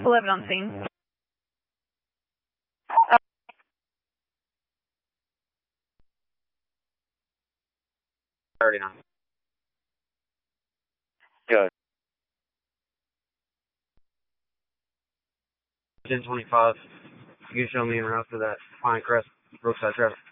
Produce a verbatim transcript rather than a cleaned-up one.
eleven on scene. thirty-nine. Good. ten twenty-five. You can show me en route to that Pine Crest Brookside traffic.